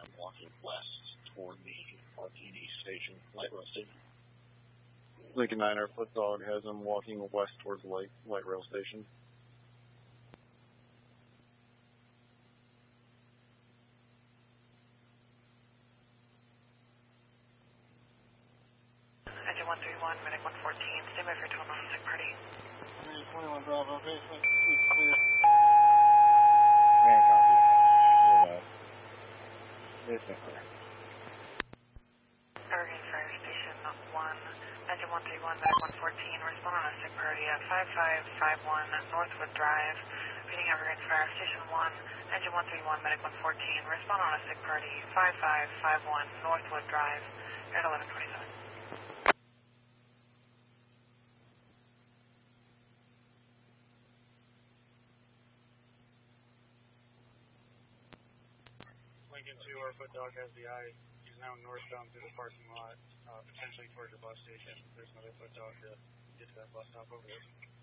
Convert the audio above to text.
I'm walking west toward the RTD station, light rail station. Lincoln 9, our foot dog has him walking west towards the light rail station. Engine 131, medic 114, stand by for 12 on sick party. 21 Bravo, basement, clear. Man copy. Basement clear. Oregon Fire Station 1, engine 131, medic 114, respond on a sick party at 5551 Northwood Drive. Reading Oregon Fire Station 1, engine 131, medic 114, respond on a sick party 5551 Northwood Drive. You're at 1127. Lincoln 2, our foot dog has the eye. He's now northbound through the parking lot, potentially towards the bus station. There's another foot dog to get to that bus stop over there.